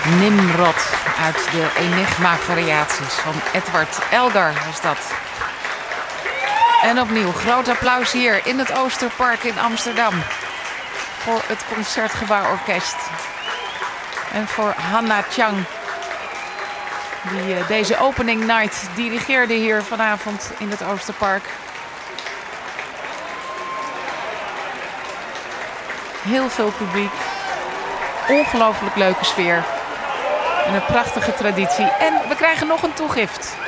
Nimrod uit de Enigma-variaties van Edward Elgar was dat. En opnieuw groot applaus hier in het Oosterpark in Amsterdam. Voor het Concertgebouworkest. En voor Hanna Chang. Die deze opening night dirigeerde hier vanavond in het Oosterpark. Heel veel publiek. Ongelooflijk leuke sfeer. En een prachtige traditie. En we krijgen nog een toegift.